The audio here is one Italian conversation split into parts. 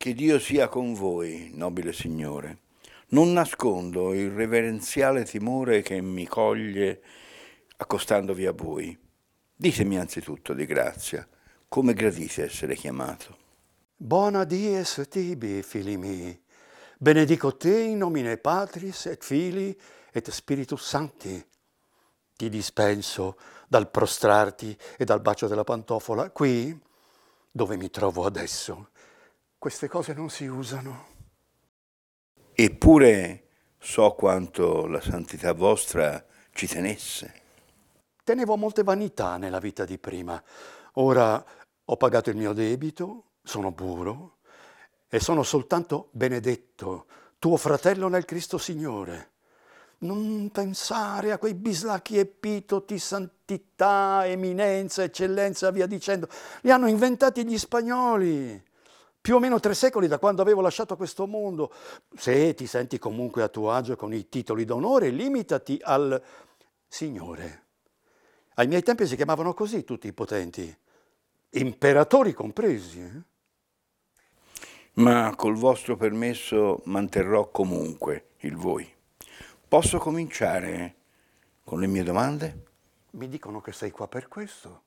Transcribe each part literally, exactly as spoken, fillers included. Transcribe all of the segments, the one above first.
Che Dio sia con voi, nobile Signore. Non nascondo il reverenziale timore che mi coglie accostandovi a voi. Ditemi anzitutto di grazia, come gradite essere chiamato? Bona dies tibi, fili miei. Benedico te in nomine Patris et Filii et Spiritus Sancti. Ti dispenso dal prostrarti e dal bacio della pantofola. Qui, dove mi trovo adesso, queste cose non si usano. Eppure so quanto la santità vostra ci tenesse. Tenevo molte vanità nella vita di prima. Ora ho pagato il mio debito, sono puro e sono soltanto benedetto, tuo fratello nel Cristo Signore. Non pensare a quei bislacchi epitoti, santità, eminenza, eccellenza, via dicendo. Li hanno inventati gli spagnoli. Più o meno tre secoli da quando avevo lasciato questo mondo. Se ti senti comunque a tuo agio con i titoli d'onore, limitati al Signore. Ai miei tempi si chiamavano così tutti i potenti, imperatori compresi. Eh? Ma col vostro permesso manterrò comunque il voi. Posso cominciare con le mie domande? Mi dicono che sei qua per questo.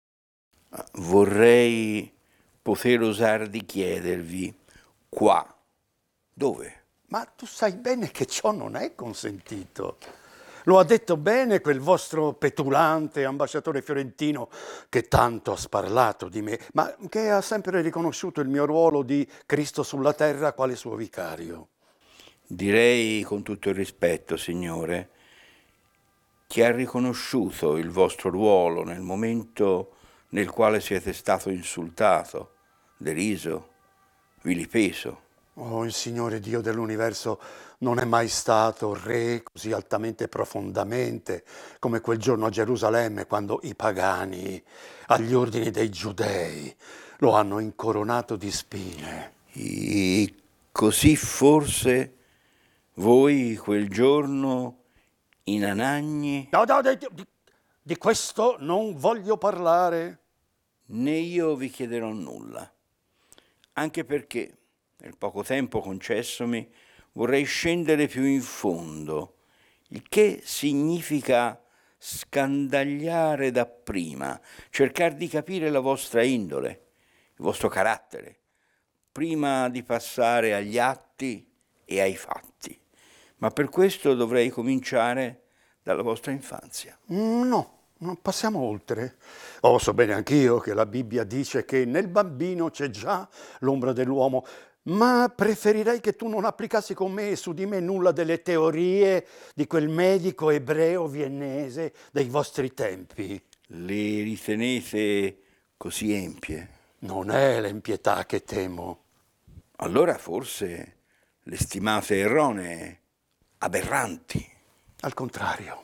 Vorrei poter osare di chiedervi qua. Dove? Ma tu sai bene che ciò non è consentito. Lo ha detto bene quel vostro petulante ambasciatore fiorentino che tanto ha sparlato di me, ma che ha sempre riconosciuto il mio ruolo di Cristo sulla terra quale suo vicario. Direi con tutto il rispetto, Signore, che ha riconosciuto il vostro ruolo nel momento nel quale siete stato insultato, deriso, vilipeso. Oh, il Signore Dio dell'universo non è mai stato re così altamente profondamente come quel giorno a Gerusalemme quando i pagani, agli ordini dei giudei, lo hanno incoronato di spine. E così forse voi quel giorno in Anagni... No, no, di, di, di questo non voglio parlare. Né io vi chiederò nulla, anche perché nel poco tempo concessomi vorrei scendere più in fondo, il che significa scandagliare dapprima, cercare di capire la vostra indole, il vostro carattere, prima di passare agli atti e ai fatti. Ma per questo dovrei cominciare dalla vostra infanzia. No, non passiamo oltre. Oh, so bene anch'io che la Bibbia dice che nel bambino c'è già l'ombra dell'uomo, ma preferirei che tu non applicassi con me e su di me nulla delle teorie di quel medico ebreo viennese dei vostri tempi. Le ritenete così empie? Non è l'empietà che temo. Allora forse le stimate erronee, aberranti. Al contrario.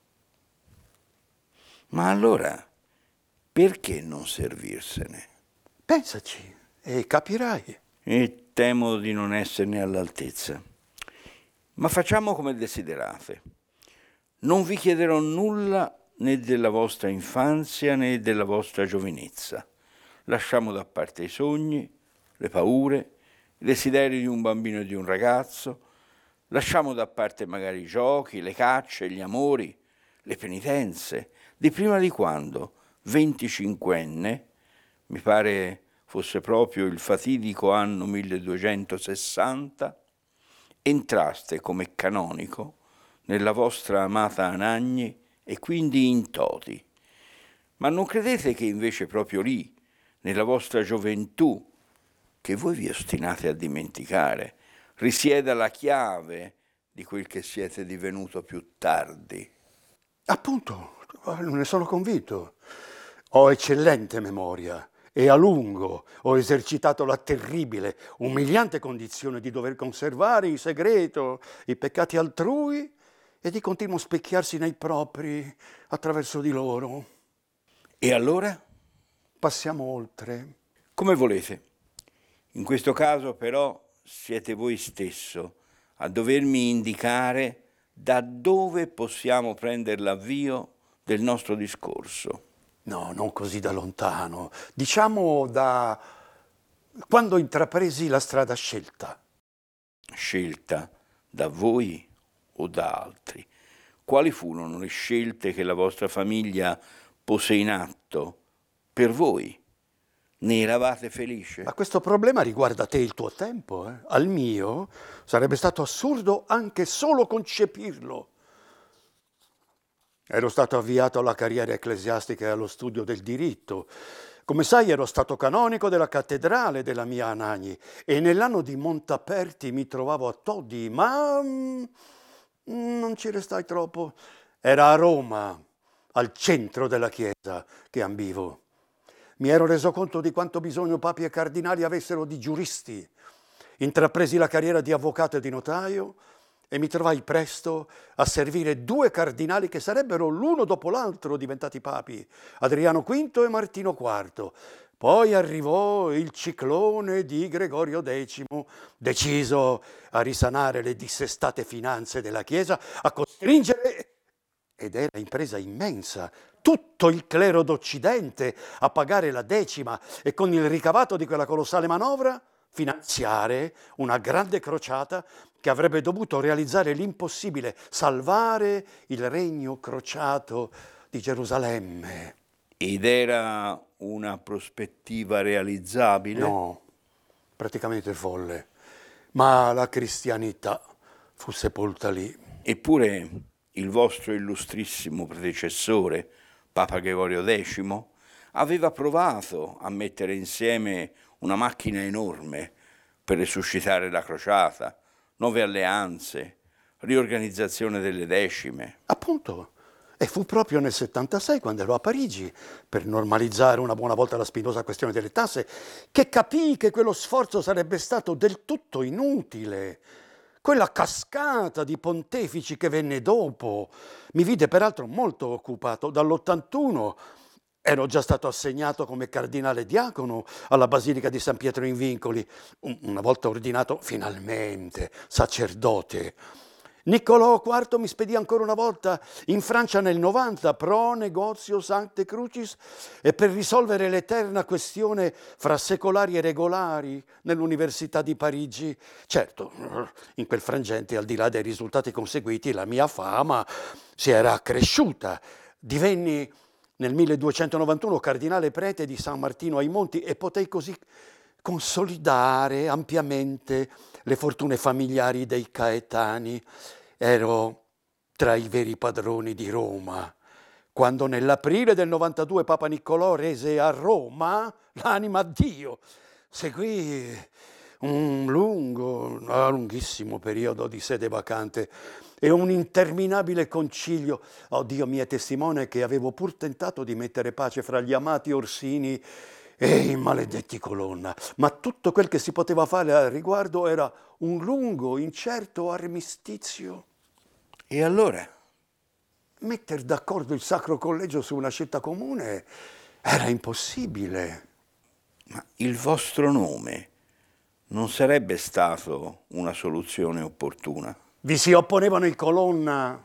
Ma allora perché non servirsene? Pensaci e capirai. E temo di non esserne all'altezza. Ma facciamo come desiderate. Non vi chiederò nulla né della vostra infanzia né della vostra giovinezza. Lasciamo da parte i sogni, le paure, i desideri di un bambino e di un ragazzo. Lasciamo da parte magari i giochi, le cacce, gli amori, le penitenze, di prima di quando, venticinquenne, mi pare fosse proprio il fatidico anno milleduecentosessanta, entraste come canonico nella vostra amata Anagni e quindi in Toti. Ma non credete che invece proprio lì, nella vostra gioventù, che voi vi ostinate a dimenticare, risieda la chiave di quel che siete divenuto più tardi? Appunto, ne sono convinto. Ho eccellente memoria e a lungo ho esercitato la terribile, umiliante condizione di dover conservare in segreto i peccati altrui e di continuo specchiarsi nei propri attraverso di loro. E allora? Passiamo oltre. Come volete. In questo caso però siete voi stesso a dovermi indicare da dove possiamo prendere l'avvio del nostro discorso. No, non così da lontano. Diciamo da quando intrapresi la strada scelta. Scelta da voi o da altri? Quali furono le scelte che la vostra famiglia pose in atto per voi? Ne eravate felice? Ma questo problema riguarda te e il tuo tempo. Eh? Al mio sarebbe stato assurdo anche solo concepirlo. Ero stato avviato alla carriera ecclesiastica e allo studio del diritto. Come sai, ero stato canonico della cattedrale della mia Anagni e nell'anno di Montaperti mi trovavo a Todi, ma mm, non ci restai troppo. Era a Roma, al centro della chiesa, che ambivo. Mi ero reso conto di quanto bisogno papi e cardinali avessero di giuristi. Intrapresi la carriera di avvocato e di notaio e mi trovai presto a servire due cardinali che sarebbero l'uno dopo l'altro diventati papi, Adriano quinto e Martino quarto. Poi arrivò il ciclone di Gregorio decimo, deciso a risanare le dissestate finanze della Chiesa, a costringere, ed era impresa immensa, tutto il clero d'Occidente a pagare la decima e con il ricavato di quella colossale manovra finanziare una grande crociata che avrebbe dovuto realizzare l'impossibile, salvare il regno crociato di Gerusalemme. Ed era una prospettiva realizzabile? No, praticamente folle, ma la cristianità fu sepolta lì. Eppure il vostro illustrissimo predecessore, Papa Gregorio decimo, aveva provato a mettere insieme una macchina enorme per resuscitare la crociata, nuove alleanze, riorganizzazione delle decime. Appunto, e fu proprio nel settantasei, quando ero a Parigi, per normalizzare una buona volta la spinosa questione delle tasse, che capii che quello sforzo sarebbe stato del tutto inutile. Quella cascata di pontefici che venne dopo mi vide peraltro molto occupato. Dall'ottantuno ero già stato assegnato come cardinale diacono alla Basilica di San Pietro in Vincoli, una volta ordinato finalmente sacerdote. Niccolò quarto mi spedì ancora una volta in Francia nel novanta pro negozio Sancte Crucis e per risolvere l'eterna questione fra secolari e regolari nell'Università di Parigi. Certo, in quel frangente, al di là dei risultati conseguiti, la mia fama si era accresciuta. Divenni nel milleduecentonovantuno cardinale prete di San Martino ai Monti e potei così consolidare ampiamente le fortune familiari dei caetani. Ero tra i veri padroni di Roma, quando nell'aprile del novantadue Papa Niccolò rese a Roma l'anima a Dio. Seguì un lungo, un lunghissimo periodo di sede vacante e un interminabile concilio. Oh, Dio mi è testimone che avevo pur tentato di mettere pace fra gli amati Orsini e i maledetti Colonna, ma tutto quel che si poteva fare al riguardo era un lungo, incerto armistizio. E allora? Metter d'accordo il Sacro Collegio su una scelta comune era impossibile. Ma il vostro nome non sarebbe stato una soluzione opportuna? Vi si opponevano i Colonna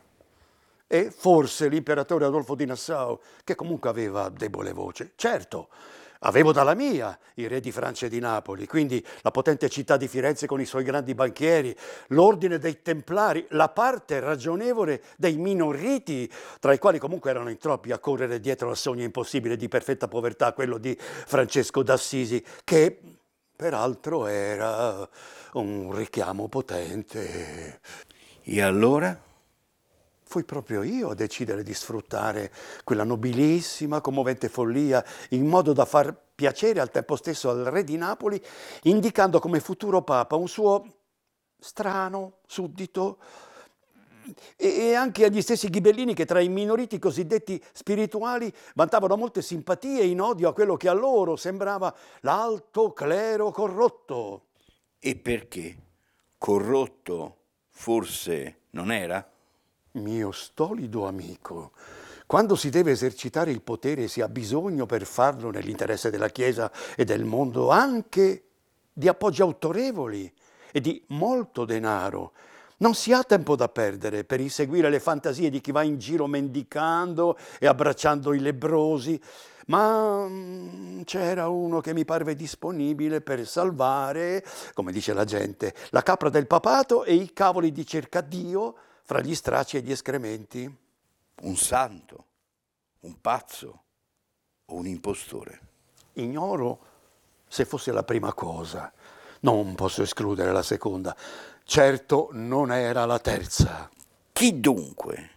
e forse l'imperatore Adolfo di Nassau, che comunque aveva debole voce. Certo, avevo dalla mia i re di Francia e di Napoli, quindi la potente città di Firenze con i suoi grandi banchieri, l'ordine dei Templari, la parte ragionevole dei minoriti, tra i quali comunque erano in troppi a correre dietro al sogno impossibile di perfetta povertà, quello di Francesco d'Assisi, che peraltro era un richiamo potente. E allora? Fui proprio io a decidere di sfruttare quella nobilissima, commovente follia in modo da far piacere al tempo stesso al re di Napoli, indicando come futuro papa un suo strano suddito e anche agli stessi ghibellini che tra i minoriti cosiddetti spirituali vantavano molte simpatie in odio a quello che a loro sembrava l'alto clero corrotto. E perché? Corrotto forse non era? Mio stolido amico, quando si deve esercitare il potere si ha bisogno per farlo nell'interesse della Chiesa e del mondo anche di appoggi autorevoli e di molto denaro. Non si ha tempo da perdere per inseguire le fantasie di chi va in giro mendicando e abbracciando i lebbrosi, ma mm, c'era uno che mi parve disponibile per salvare, come dice la gente, la capra del papato e i cavoli di cercadio fra gli stracci e gli escrementi. Un santo, un pazzo o un impostore? Ignoro se fosse la prima cosa. Non posso escludere la seconda. Certo non era la terza. Chi dunque?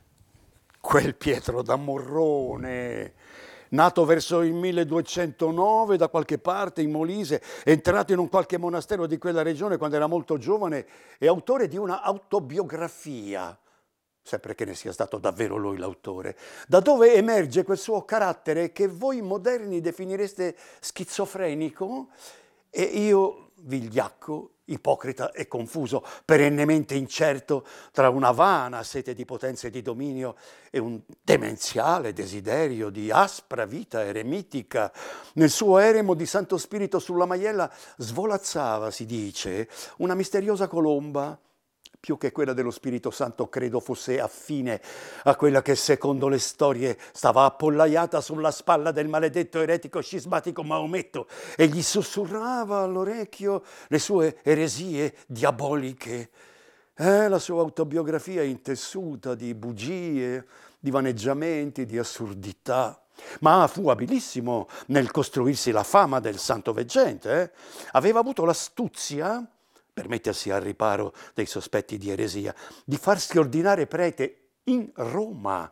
Quel Pietro da Morrone, nato verso il milleduecentonove da qualche parte in Molise, entrato in un qualche monastero di quella regione quando era molto giovane e autore di una autobiografia, sempre che ne sia stato davvero lui l'autore, da dove emerge quel suo carattere che voi moderni definireste schizofrenico e io vigliacco, ipocrita e confuso, perennemente incerto tra una vana sete di potenza e di dominio e un demenziale desiderio di aspra vita eremitica. Nel suo eremo di Santo Spirito sulla Maiella svolazzava, si dice, una misteriosa colomba, più che quella dello Spirito Santo credo fosse affine a quella che secondo le storie stava appollaiata sulla spalla del maledetto eretico scismatico Maometto e gli sussurrava all'orecchio le sue eresie diaboliche. Eh, la sua autobiografia intessuta di bugie, di vaneggiamenti, di assurdità. Ma fu abilissimo nel costruirsi la fama del santo veggente. Eh? Aveva avuto l'astuzia, per mettersi al riparo dei sospetti di eresia, di farsi ordinare prete in Roma,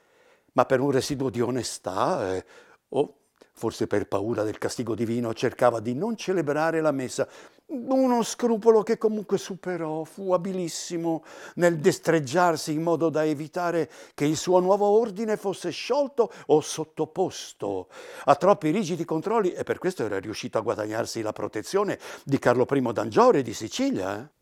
ma per un residuo di onestà, eh, o forse per paura del castigo divino, cercava di non celebrare la messa. Uno scrupolo che comunque superò, fu abilissimo nel destreggiarsi in modo da evitare che il suo nuovo ordine fosse sciolto o sottoposto a troppi rigidi controlli e per questo era riuscito a guadagnarsi la protezione di Carlo primo d'Angiore di Sicilia. Eh?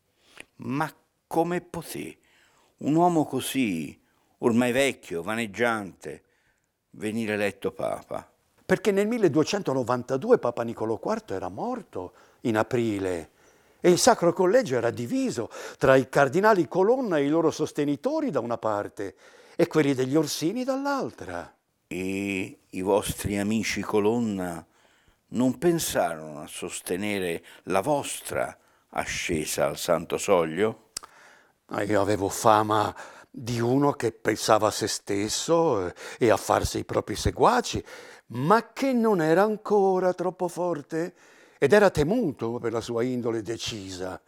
Ma come poté un uomo così, ormai vecchio, vaneggiante, venire eletto papa? Perché nel milleduecentonovantadue Papa Niccolò quarto era morto in aprile e il Sacro Collegio era diviso tra i cardinali Colonna e i loro sostenitori da una parte e quelli degli Orsini dall'altra. E i vostri amici Colonna non pensarono a sostenere la vostra ascesa al Santo Soglio? Io avevo fama di uno che pensava a se stesso e a farsi i propri seguaci, ma che non era ancora troppo forte ed era temuto per la sua indole decisa.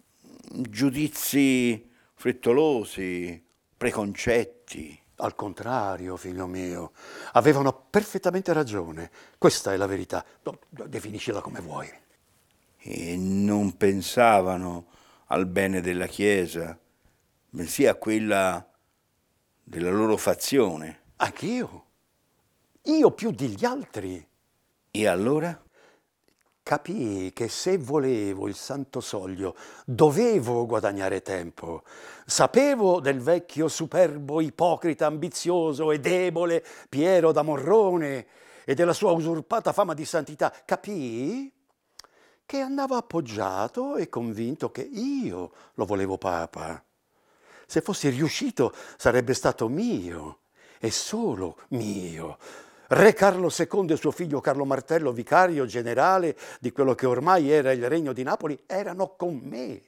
Giudizi frettolosi, preconcetti. Al contrario, figlio mio, avevano perfettamente ragione. Questa è la verità. Definiscila come vuoi. E non pensavano al bene della Chiesa, bensì a quella della loro fazione. Anch'io. Io più degli altri. E allora? Capii che se volevo il Santo Soglio dovevo guadagnare tempo. Sapevo del vecchio superbo, ipocrita, ambizioso e debole Piero da Morrone e della sua usurpata fama di santità. Capii che andava appoggiato e convinto che io lo volevo papa. Se fossi riuscito sarebbe stato mio e solo mio. Re Carlo secondo e suo figlio Carlo Martello, vicario generale di quello che ormai era il regno di Napoli, erano con me.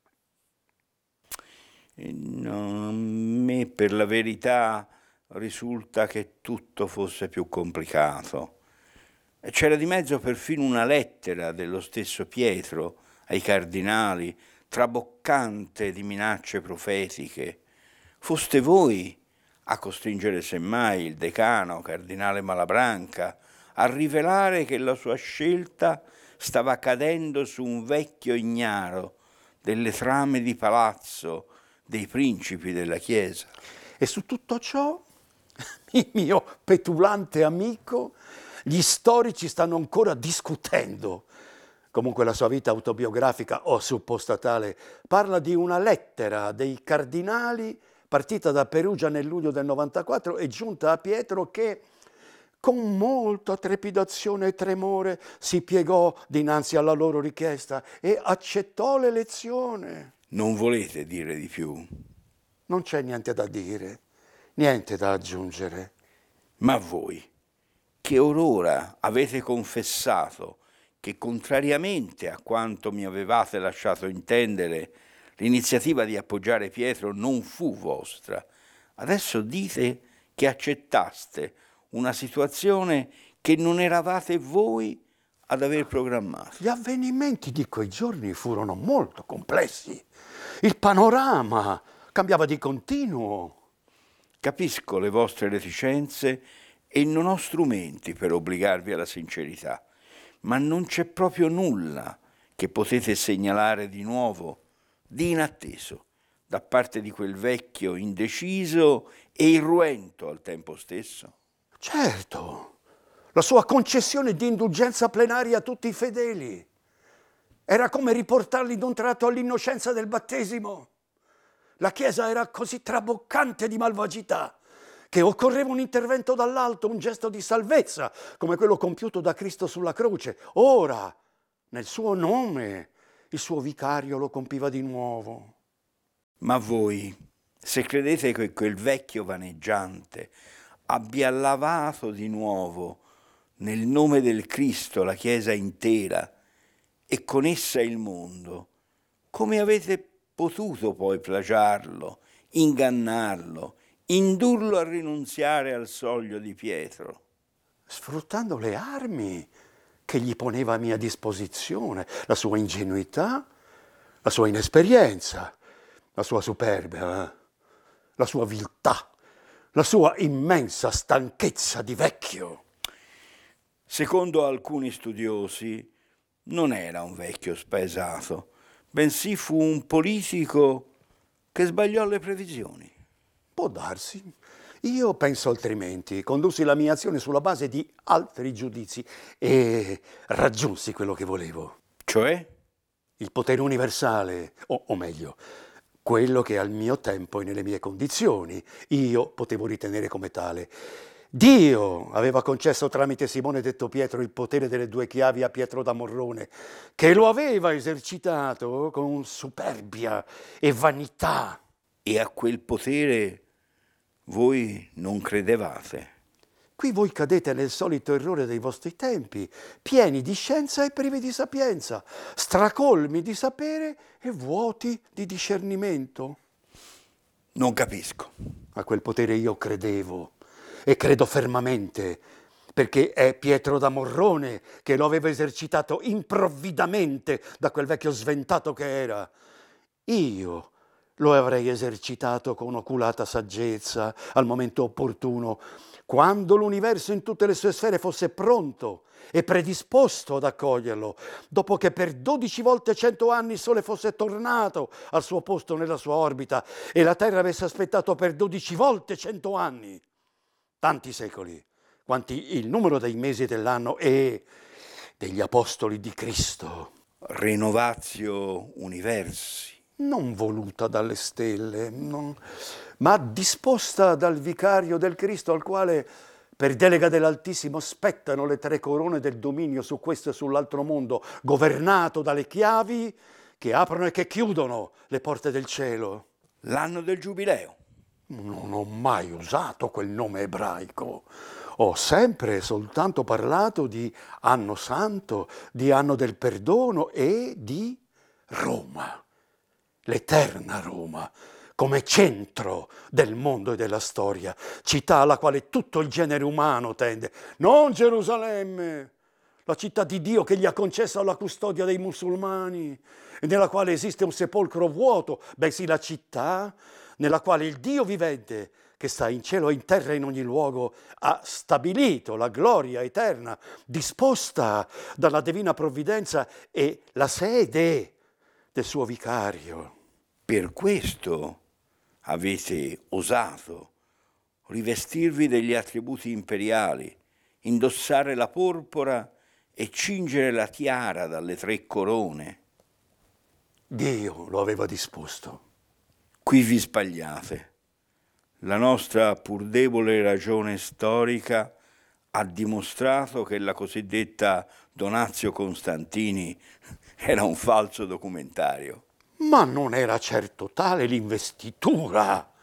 No, a me per la verità risulta che tutto fosse più complicato. C'era di mezzo perfino una lettera dello stesso Pietro ai cardinali, traboccante di minacce profetiche. Foste voi a costringere semmai il decano, cardinale Malabranca, a rivelare che la sua scelta stava cadendo su un vecchio ignaro delle trame di palazzo dei principi della Chiesa. E su tutto ciò, il mio petulante amico, gli storici stanno ancora discutendo. Comunque la sua vita autobiografica, o supposta tale, parla di una lettera dei cardinali partita da Perugia nel luglio del novantaquattro e giunta a Pietro che, con molta trepidazione e tremore, si piegò dinanzi alla loro richiesta e accettò l'elezione. Non volete dire di più? Non c'è niente da dire, niente da aggiungere. Ma voi, che or ora avete confessato che, contrariamente a quanto mi avevate lasciato intendere, l'iniziativa di appoggiare Pietro non fu vostra. Adesso dite che accettaste una situazione che non eravate voi ad aver programmato. Gli avvenimenti di quei giorni furono molto complessi. Il panorama cambiava di continuo. Capisco le vostre reticenze e non ho strumenti per obbligarvi alla sincerità, ma non c'è proprio nulla che potete segnalare di nuovo, di inatteso, da parte di quel vecchio indeciso e irruento al tempo stesso? Certo, la sua concessione di indulgenza plenaria a tutti i fedeli. Era come riportarli d'un tratto all'innocenza del battesimo. La Chiesa era così traboccante di malvagità che occorreva un intervento dall'alto, un gesto di salvezza, come quello compiuto da Cristo sulla croce. Ora, nel suo nome, il suo vicario lo compiva di nuovo. Ma voi, se credete che quel vecchio vaneggiante abbia lavato di nuovo nel nome del Cristo la Chiesa intera e con essa il mondo, come avete potuto poi plagiarlo, ingannarlo, indurlo a rinunziare al soglio di Pietro? Sfruttando le armi che gli poneva a mia disposizione, la sua ingenuità, la sua inesperienza, la sua superbia, eh? la sua viltà, la sua immensa stanchezza di vecchio. Secondo alcuni studiosi, non era un vecchio spaesato, bensì fu un politico che sbagliò le previsioni. Può darsi. Io penso altrimenti. Condussi la mia azione sulla base di altri giudizi e raggiunsi quello che volevo. Cioè? Il potere universale, o, o meglio, quello che al mio tempo e nelle mie condizioni io potevo ritenere come tale. Dio aveva concesso tramite Simone detto Pietro il potere delle due chiavi a Pietro da Morrone, che lo aveva esercitato con superbia e vanità. E a quel potere voi non credevate? Qui voi cadete nel solito errore dei vostri tempi, pieni di scienza e privi di sapienza, stracolmi di sapere e vuoti di discernimento. Non capisco. A quel potere io credevo e credo fermamente, perché è Pietro da Morrone che lo aveva esercitato improvvidamente da quel vecchio sventato che era. Io lo avrei esercitato con oculata saggezza al momento opportuno, quando l'universo in tutte le sue sfere fosse pronto e predisposto ad accoglierlo, dopo che per dodici volte cento anni il Sole fosse tornato al suo posto nella sua orbita e la Terra avesse aspettato per dodici volte cento anni, tanti secoli, quanti il numero dei mesi dell'anno e degli apostoli di Cristo. Renovatio universi. Non voluta dalle stelle, non, ma disposta dal vicario del Cristo, al quale per delega dell'Altissimo spettano le tre corone del dominio su questo e sull'altro mondo, governato dalle chiavi che aprono e che chiudono le porte del cielo. L'anno del giubileo. Non ho mai usato quel nome ebraico. Ho sempre soltanto parlato di anno santo, di anno del perdono e di Roma. L'eterna Roma, come centro del mondo e della storia, città alla quale tutto il genere umano tende, non Gerusalemme, la città di Dio che gli ha concesso alla custodia dei musulmani e nella quale esiste un sepolcro vuoto, bensì la città nella quale il Dio vivente, che sta in cielo e in terra e in ogni luogo, ha stabilito la gloria eterna, disposta dalla divina provvidenza e la sede del suo vicario. Per questo avete osato rivestirvi degli attributi imperiali, indossare la porpora e cingere la tiara dalle tre corone. Dio lo aveva disposto. Qui vi sbagliate. La nostra pur debole ragione storica ha dimostrato che la cosiddetta Donazio Costantini era un falso documentario. Ma non era certo tale l'investitura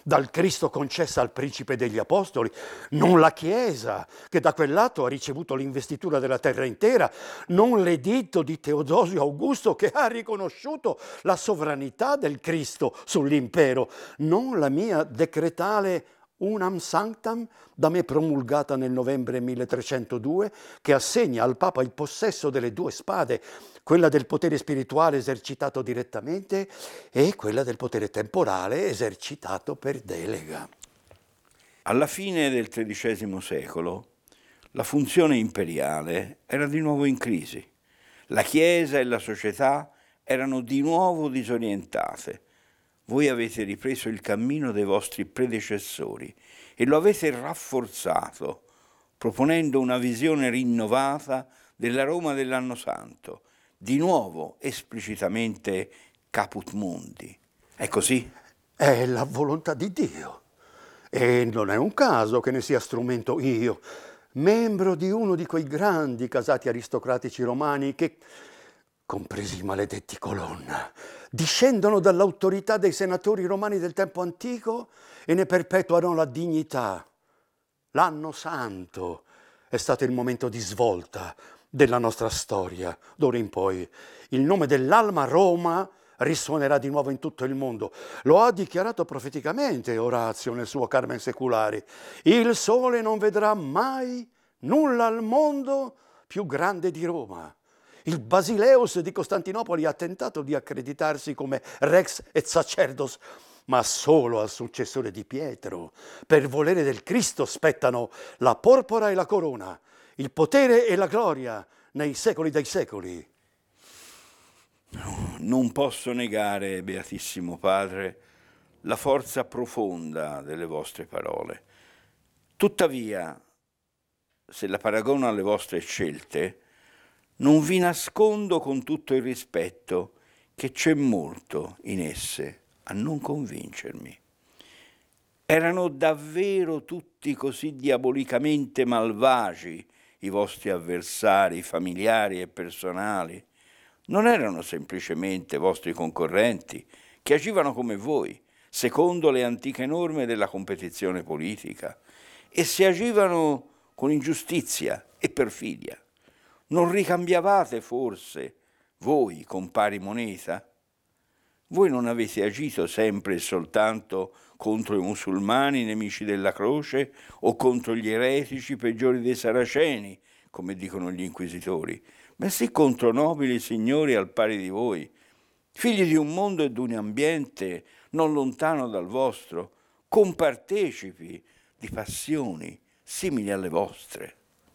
dal Cristo concessa al principe degli apostoli, non la Chiesa, che da quel lato ha ricevuto l'investitura della terra intera, non l'editto di Teodosio Augusto che ha riconosciuto la sovranità del Cristo sull'impero, non la mia decretale Unam Sanctam, da me promulgata nel novembre milletrecentodue, che assegna al Papa il possesso delle due spade, quella del potere spirituale esercitato direttamente e quella del potere temporale esercitato per delega. Alla fine del tredicesimo secolo la funzione imperiale era di nuovo in crisi. La Chiesa e la società erano di nuovo disorientate. Voi avete ripreso il cammino dei vostri predecessori e lo avete rafforzato, proponendo una visione rinnovata della Roma dell'anno santo, di nuovo esplicitamente caput mundi. È così? È la volontà di Dio. E non è un caso che ne sia strumento io, membro di uno di quei grandi casati aristocratici romani che, compresi i maledetti Colonna, discendono dall'autorità dei senatori romani del tempo antico e ne perpetuano la dignità. L'anno santo è stato il momento di svolta della nostra storia. D'ora in poi il nome dell'Alma Roma risuonerà di nuovo in tutto il mondo. Lo ha dichiarato profeticamente Orazio nel suo Carmen Seculari. Il sole non vedrà mai nulla al mondo più grande di Roma. Il Basileus di Costantinopoli ha tentato di accreditarsi come rex et sacerdos, ma solo al successore di Pietro. Per volere del Cristo spettano la porpora e la corona, il potere e la gloria nei secoli dei secoli. Non posso negare, Beatissimo Padre, la forza profonda delle vostre parole. Tuttavia, se la paragono alle vostre scelte, non vi nascondo con tutto il rispetto che c'è molto in esse a non convincermi. Erano davvero tutti così diabolicamente malvagi i vostri avversari familiari e personali? Non erano semplicemente vostri concorrenti che agivano come voi, secondo le antiche norme della competizione politica, e se agivano con ingiustizia e perfidia. Non ricambiavate forse voi con pari moneta? Voi non avete agito sempre e soltanto contro i musulmani nemici della croce o contro gli eretici peggiori dei saraceni, come dicono gli inquisitori, bensì contro nobili signori al pari di voi, figli di un mondo e di un ambiente non lontano dal vostro, compartecipi di passioni simili alle vostre.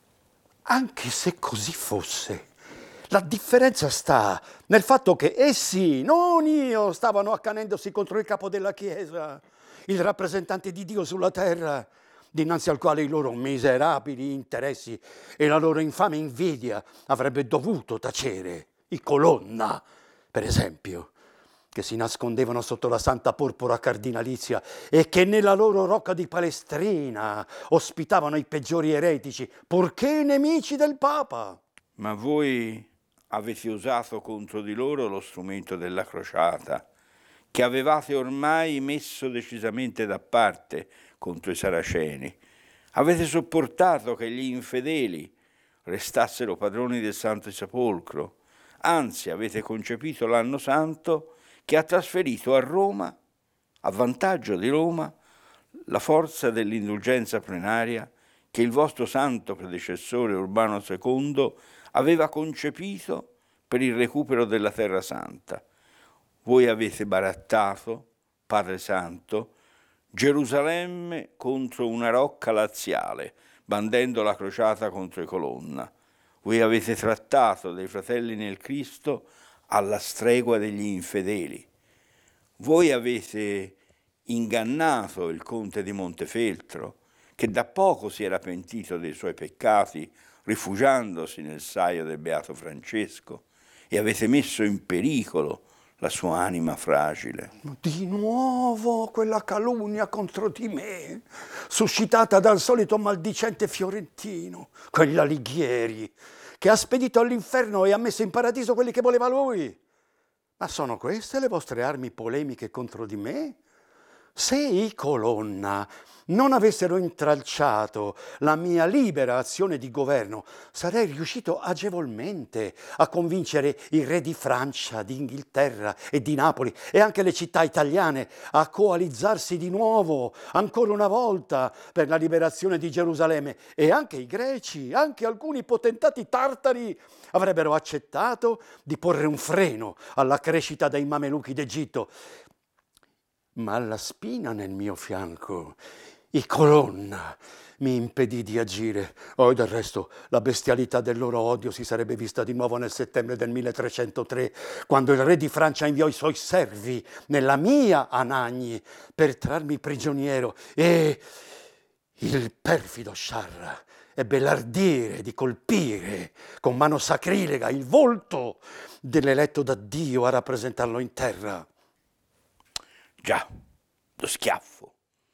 Anche se così fosse, la differenza sta nel fatto che essi, non io, stavano accanendosi contro il capo della Chiesa, il rappresentante di Dio sulla terra, dinanzi al quale i loro miserabili interessi e la loro infame invidia avrebbe dovuto tacere. I Colonna, per esempio, che si nascondevano sotto la santa porpora cardinalizia e che nella loro rocca di Palestrina ospitavano i peggiori eretici, purché nemici del Papa. Ma voi avete usato contro di loro lo strumento della crociata, che avevate ormai messo decisamente da parte contro i saraceni. Avete sopportato che gli infedeli restassero padroni del Santo Sepolcro, anzi avete concepito l'anno santo che ha trasferito a Roma, a vantaggio di Roma, la forza dell'indulgenza plenaria che il vostro santo predecessore Urbano secondo aveva concepito per il recupero della Terra Santa. Voi avete barattato, Padre Santo, Gerusalemme contro una rocca laziale, bandendo la crociata contro i Colonna. Voi avete trattato dei fratelli nel Cristo alla stregua degli infedeli. Voi avete ingannato il conte di Montefeltro, che da poco si era pentito dei suoi peccati, rifugiandosi nel saio del Beato Francesco, e avete messo in pericolo la sua anima fragile. Di nuovo quella calunnia contro di me, suscitata dal solito maldicente fiorentino, quell'Alighieri, che ha spedito all'inferno e ha messo in paradiso quelli che voleva lui. Ma sono queste le vostre armi polemiche contro di me? Se i Colonna non avessero intralciato la mia libera azione di governo, sarei riuscito agevolmente a convincere il re di Francia, di Inghilterra e di Napoli e anche le città italiane a coalizzarsi di nuovo, ancora una volta, per la liberazione di Gerusalemme. E anche i greci, anche alcuni potentati tartari avrebbero accettato di porre un freno alla crescita dei Mameluchi d'Egitto. Ma la spina nel mio fianco, i Colonna, mi impedì di agire. Oh, del resto, la bestialità del loro odio si sarebbe vista di nuovo nel settembre del milletrecentotre, quando il re di Francia inviò i suoi servi nella mia Anagni per trarmi prigioniero e il perfido Sciarra ebbe l'ardire di colpire con mano sacrilega il volto dell'eletto da Dio a rappresentarlo in terra. Già, lo schiaffo.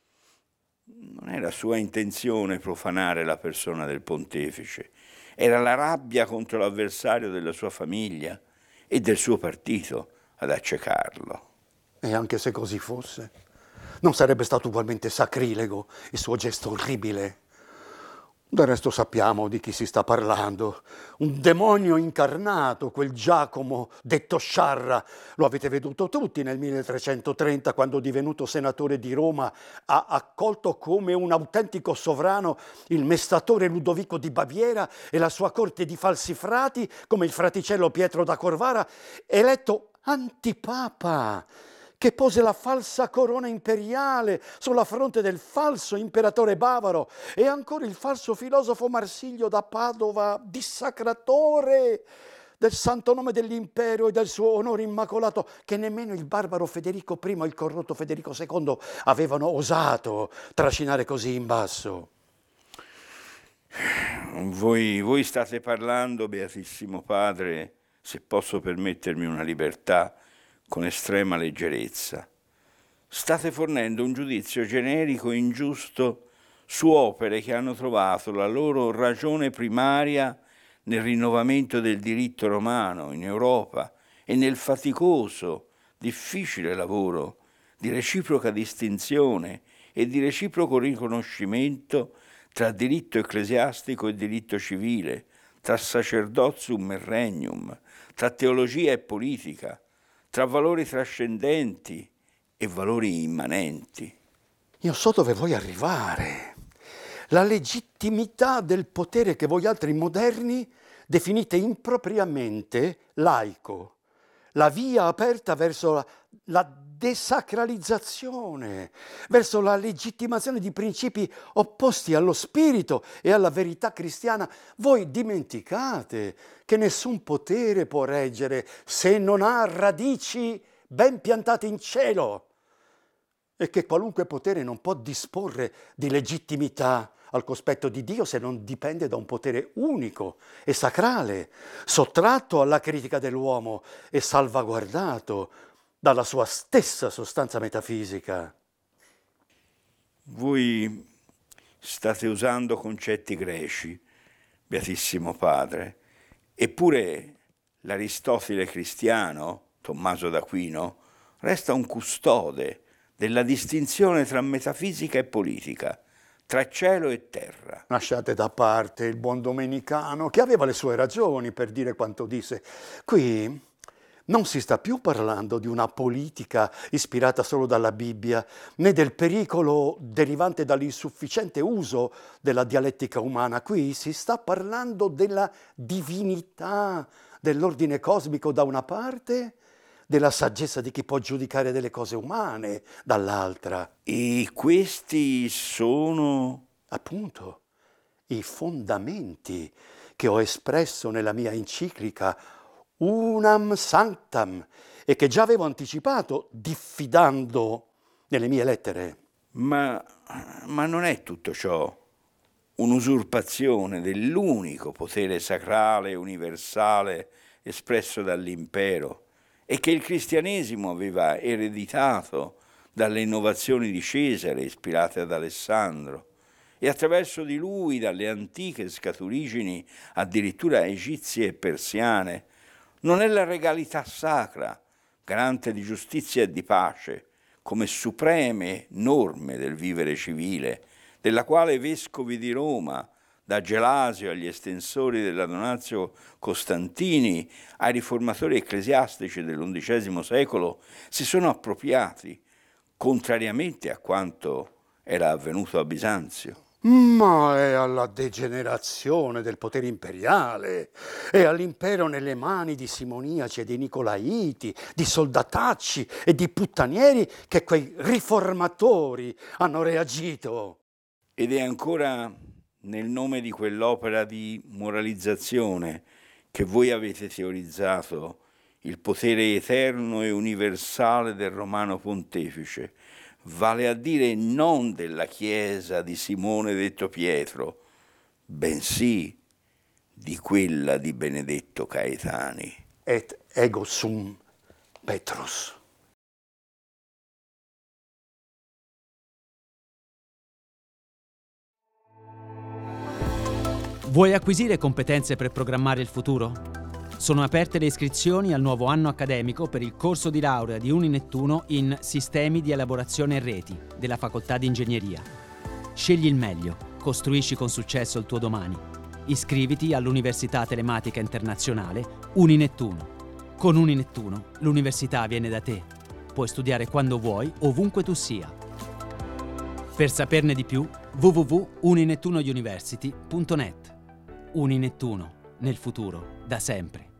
Non era sua intenzione profanare la persona del pontefice, era la rabbia contro l'avversario della sua famiglia e del suo partito ad accecarlo. E anche se così fosse, non sarebbe stato ugualmente sacrilego il suo gesto orribile? Del resto sappiamo di chi si sta parlando. Un demonio incarnato, quel Giacomo detto Sciarra. Lo avete veduto tutti nel milletrecentotrenta, quando, divenuto senatore di Roma, ha accolto come un autentico sovrano il mestatore Ludovico di Baviera e la sua corte di falsi frati, come il fraticello Pietro da Corvara, eletto antipapa, che pose la falsa corona imperiale sulla fronte del falso imperatore bavaro, e ancora il falso filosofo Marsilio da Padova, dissacratore del santo nome dell'impero e del suo onore immacolato, che nemmeno il barbaro Federico primo e il corrotto Federico secondo avevano osato trascinare così in basso. Voi, voi state parlando, Beatissimo Padre, se posso permettermi una libertà, con estrema leggerezza. State fornendo un giudizio generico e ingiusto su opere che hanno trovato la loro ragione primaria nel rinnovamento del diritto romano in Europa e nel faticoso, difficile lavoro di reciproca distinzione e di reciproco riconoscimento tra diritto ecclesiastico e diritto civile, tra sacerdotium e regnum, tra teologia e politica, tra valori trascendenti e valori immanenti. Io so dove vuoi arrivare. La legittimità del potere che voi altri moderni definite impropriamente laico. La via aperta verso la, la desacralizzazione, verso la legittimazione di principi opposti allo spirito e alla verità cristiana. Voi dimenticate che nessun potere può reggere se non ha radici ben piantate in cielo, e che qualunque potere non può disporre di legittimità al cospetto di Dio se non dipende da un potere unico e sacrale, sottratto alla critica dell'uomo e salvaguardato dalla sua stessa sostanza metafisica. Voi state usando concetti greci, Beatissimo Padre, eppure l'Aristotele cristiano, Tommaso d'Aquino, resta un custode della distinzione tra metafisica e politica, tra cielo e terra. Lasciate da parte il buon domenicano, che aveva le sue ragioni per dire quanto disse. Qui non si sta più parlando di una politica ispirata solo dalla Bibbia, né del pericolo derivante dall'insufficiente uso della dialettica umana. Qui si sta parlando della divinità dell'ordine cosmico da una parte, della saggezza di chi può giudicare delle cose umane dall'altra. E questi sono, appunto, i fondamenti che ho espresso nella mia enciclica Unam Sanctam, e che già avevo anticipato diffidando nelle mie lettere. Ma, ma non è tutto ciò un'usurpazione dell'unico potere sacrale e universale espresso dall'impero e che il cristianesimo aveva ereditato dalle innovazioni di Cesare ispirate ad Alessandro e attraverso di lui dalle antiche scaturigini addirittura egizie e persiane? Non è la regalità sacra, garante di giustizia e di pace, come supreme norme del vivere civile, della quale vescovi di Roma, da Gelasio agli estensori della Donatio Costantini, ai riformatori ecclesiastici dell'undicesimo secolo, si sono appropriati, contrariamente a quanto era avvenuto a Bisanzio. Ma è alla degenerazione del potere imperiale, è all'impero nelle mani di simoniaci e di nicolaiti, di soldatacci e di puttanieri che quei riformatori hanno reagito. Ed è ancora nel nome di quell'opera di moralizzazione che voi avete teorizzato il potere eterno e universale del Romano Pontefice, vale a dire non della Chiesa di Simone detto Pietro, bensì di quella di Benedetto Caetani. Et ego sum Petrus. Vuoi acquisire competenze per programmare il futuro? Sono aperte le iscrizioni al nuovo anno accademico per il corso di laurea di Uninettuno in Sistemi di elaborazione e reti della Facoltà di Ingegneria. Scegli il meglio, costruisci con successo il tuo domani. Iscriviti all'Università Telematica Internazionale Uninettuno. Con Uninettuno l'università viene da te. Puoi studiare quando vuoi, ovunque tu sia. Per saperne di più, w w w punto uninettunouniversity punto net. Uninettuno, nel futuro, da sempre.